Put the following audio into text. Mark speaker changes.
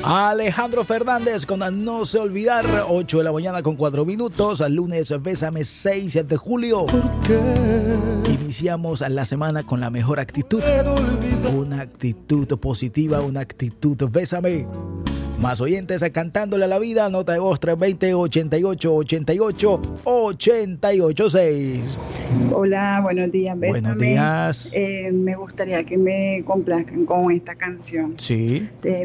Speaker 1: Alejandro Fernández con No sé olvidar, 8 de la mañana con 4 minutos, al lunes Bésame 6 de julio. Iniciamos la semana con la mejor actitud, una actitud positiva, una actitud Bésame. Más oyentes cantándole a la vida, nota de voz 320 88 88 88 6.
Speaker 2: Hola, buenos días, Bésame.
Speaker 1: Buenos días.
Speaker 2: Me gustaría que me complazcan con esta canción.
Speaker 1: Sí.